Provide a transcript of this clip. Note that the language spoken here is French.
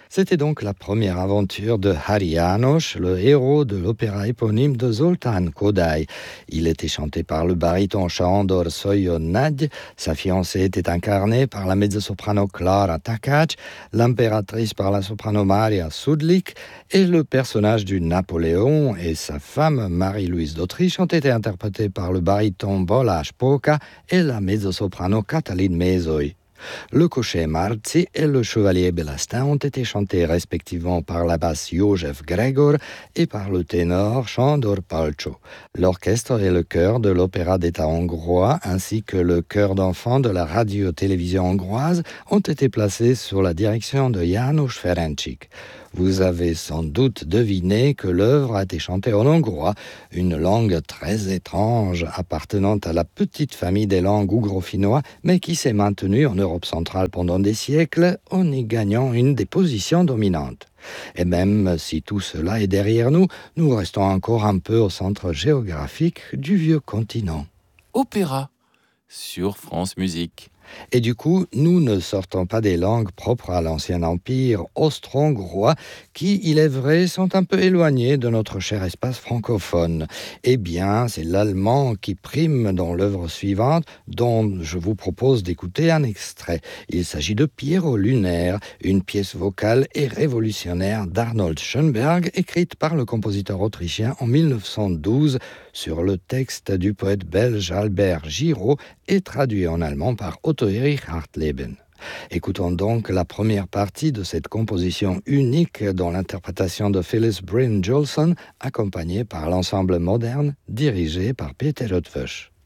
C'était donc la première aventure de Hari János, le héros de l'opéra éponyme de Zoltán Kodály. Il était chanté par le baryton Sándor Szoljon Nagy, sa fiancée était incarnée par la mezzo-soprano Klára Takács, l'impératrice par la soprano Mária Szudlik, et le personnage du Napoléon et sa femme Marie-Louise d'Autriche ont été interprétés par le baryton Balázs Póka et la mezzo-soprano Katalin Mézoly. Le cocher Marci et le chevalier Belastin ont été chantés respectivement par la basse József Gregor et par le ténor Sándor Palcsó. L'orchestre et le chœur de l'opéra d'État hongrois ainsi que le chœur d'enfants de la radio-télévision hongroise ont été placés sous la direction de János Ferencsik. Vous avez sans doute deviné que l'œuvre a été chantée en hongrois, une langue très étrange appartenant à la petite famille des langues ougro-finnois, mais qui s'est maintenue en Europe centrale pendant des siècles en y gagnant une des positions dominantes. Et même si tout cela est derrière nous, nous restons encore un peu au centre géographique du vieux continent. Opéra sur France Musique. Et du coup, nous ne sortons pas des langues propres à l'ancien empire austro-hongrois qui, il est vrai, sont un peu éloignées de notre cher espace francophone. Eh bien, c'est l'allemand qui prime dans l'œuvre suivante dont je vous propose d'écouter un extrait. Il s'agit de Piero lunaire, une pièce vocale et révolutionnaire d'Arnold Schönberg écrite par le compositeur autrichien en 1912 sur le texte du poète belge Albert Giraud et traduit en allemand par Otto Erich Hartleben. Écoutons donc la première partie de cette composition unique dans l'interprétation de Phyllis Bryn Jolson, accompagnée par l'ensemble moderne dirigé par Peter Rötvös.